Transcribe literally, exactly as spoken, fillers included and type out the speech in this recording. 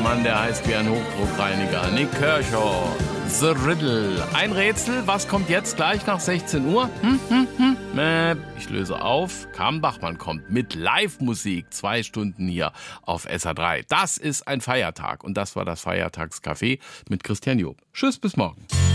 Mann, der heißt wie ein Hochdruckreiniger. Nick Kershaw, The Riddle. Ein Rätsel, was kommt jetzt gleich nach sechzehn Uhr? Hm, hm, hm. Mäh. Ich löse auf. Carmen Bachmann kommt mit Live-Musik. Zwei Stunden hier auf S R drei. Das ist ein Feiertag. Und das war das Feiertagscafé mit Christian Job. Tschüss, bis morgen.